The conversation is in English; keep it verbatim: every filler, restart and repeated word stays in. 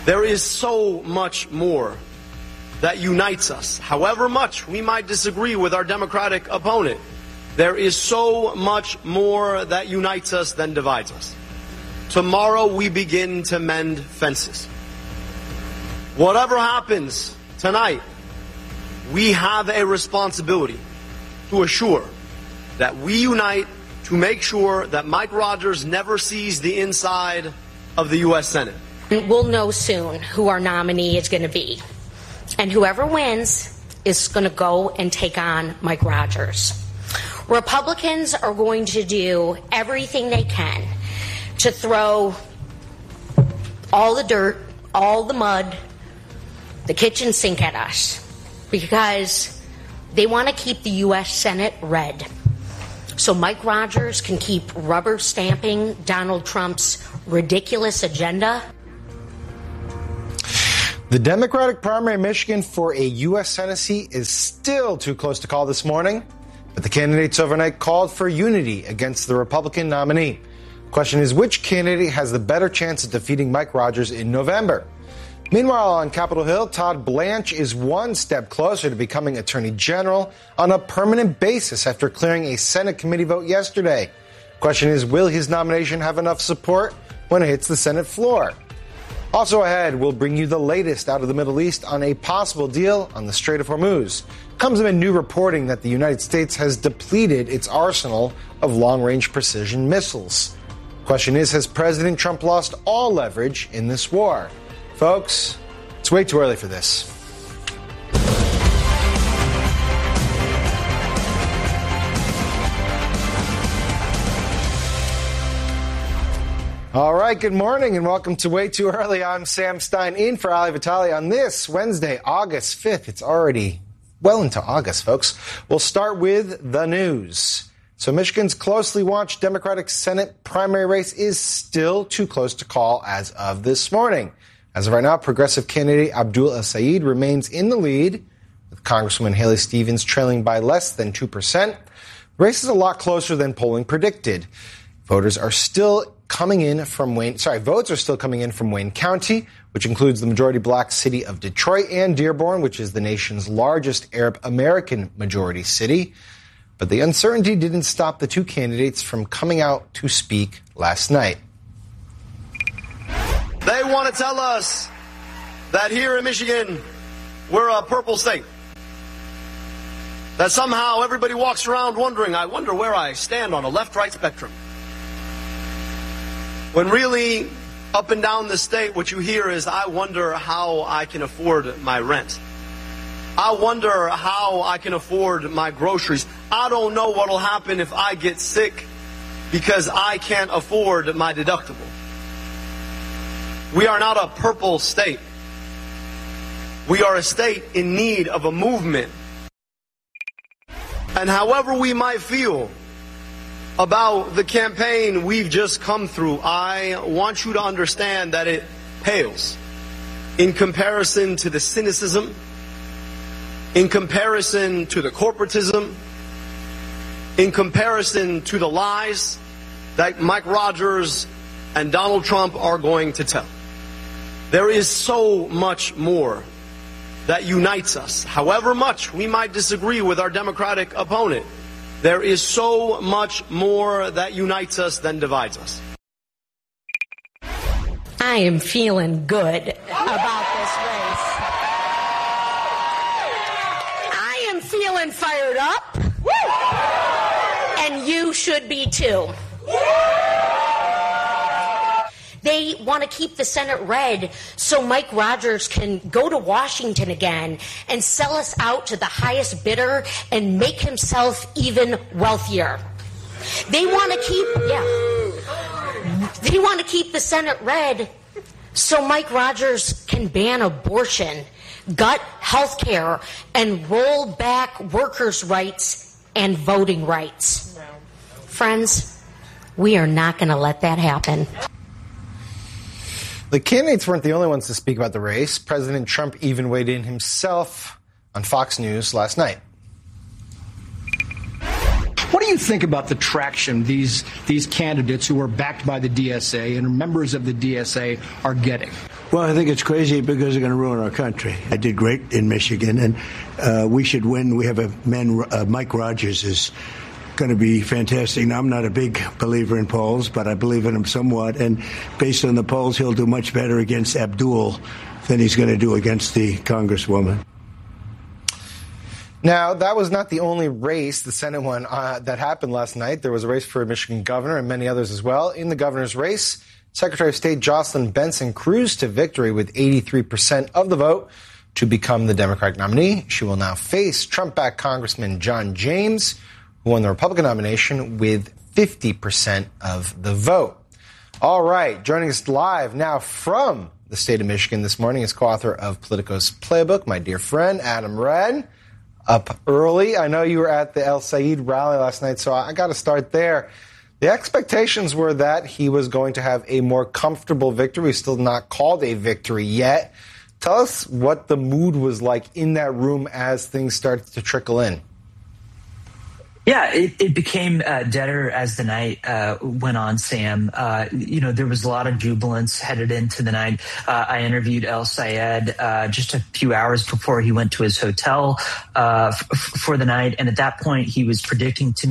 There is so much more that unites us. However much we might disagree with our Democratic opponent, there is so much more that unites us than divides us. Tomorrow we begin to mend fences. Whatever happens tonight, we have a responsibility to assure that we unite to make sure that Mike Rogers never sees the inside of the U S Senate. We'll know soon who our nominee is going to be. And whoever wins is going to go and take on Mike Rogers. Republicans are going to do everything they can to throw all the dirt, all the mud, the kitchen sink at us, because they want to keep the U S Senate red. So Mike Rogers can keep rubber stamping Donald Trump's ridiculous agenda. The Democratic primary in Michigan for a U S Senate seat is still too close to call this morning, but the candidates overnight called for unity against the Republican nominee. The question is, which candidate has the better chance of defeating Mike Rogers in November? Meanwhile, on Capitol Hill, Todd Blanche is one step closer to becoming Attorney General on a permanent basis after clearing a Senate committee vote yesterday. The question is, will his nomination have enough support when it hits the Senate floor? Also ahead, we'll bring you the latest out of the Middle East on a possible deal on the Strait of Hormuz. Comes amid new reporting that the United States has depleted its arsenal of long-range precision missiles. Question is, has President Trump lost all leverage in this war? Folks, it's way too early for this. All right, good morning and welcome to Way Too Early. I'm Sam Stein in for Ali Vitale on this Wednesday, August fifth. It's already well into August, folks. We'll start with the news. So Michigan's closely watched Democratic Senate primary race is still too close to call as of this morning. As of right now, progressive candidate Abdul El-Sayed remains in the lead, with Congresswoman Haley Stevens trailing by less than two percent. The race is a lot closer than polling predicted. Voters are still coming in from Wayne, sorry, votes are still coming in from Wayne County, which includes the majority black city of Detroit, and Dearborn, which is the nation's largest Arab American majority city. But the uncertainty didn't stop the two candidates from coming out to speak last night. They want to tell us that here in Michigan, we're a purple state. That somehow everybody walks around wondering, I wonder where I stand on a left-right spectrum. When really, up and down the state, what you hear is, I wonder how I can afford my rent. I wonder how I can afford my groceries. I don't know what will happen if I get sick because I can't afford my deductible. We are not a purple state. We are a state in need of a movement. And however we might feel about the campaign we've just come through, I want you to understand that it pales in comparison to the cynicism, in comparison to the corporatism, in comparison to the lies that Mike Rogers and Donald Trump are going to tell. There is so much more that unites us. However much we might disagree with our Democratic opponent, there is so much more that unites us than divides us. I am feeling good about this race. I am feeling fired up. And you should be too. They want to keep the Senate red so Mike Rogers can go to Washington again and sell us out to the highest bidder and make himself even wealthier. They want to keep, yeah, they want to keep the Senate red so Mike Rogers can ban abortion, gut health care, and roll back workers' rights and voting rights. No. Friends, we are not going to let that happen. The candidates weren't the only ones to speak about the race. President Trump even weighed in himself on Fox News last night. What do you think about the traction these these candidates who are backed by the D S A and members of the D S A are getting? Well, I think it's crazy because they're going to ruin our country. I did great in Michigan, and uh, we should win. We have a man, uh, Mike Rogers is going to be fantastic. Now, I'm not a big believer in polls, but I believe in him somewhat. And based on the polls, he'll do much better against Abdul than he's going to do against the Congresswoman. Now, that was not the only race, the Senate one, uh, that happened last night. There was a race for Michigan governor and many others as well. In the governor's race, Secretary of State Jocelyn Benson cruised to victory with eighty-three percent of the vote to become the Democratic nominee. She will now face Trump-backed Congressman John James, who won the Republican nomination with fifty percent of the vote. All right, joining us live now from the state of Michigan this morning is co-author of Politico's Playbook, my dear friend, Adam Wren. Up early. I know you were at the El Said rally last night, so I got to start there. The expectations were that he was going to have a more comfortable victory, still not called a victory yet. Tell us what the mood was like in that room as things started to trickle in. Yeah, it, it became uh, deader as the night uh, went on, Sam. Uh, you know, there was a lot of jubilance headed into the night. Uh, I interviewed El Sayed uh, just a few hours before he went to his hotel uh, f- for the night. And at that point, he was predicting to me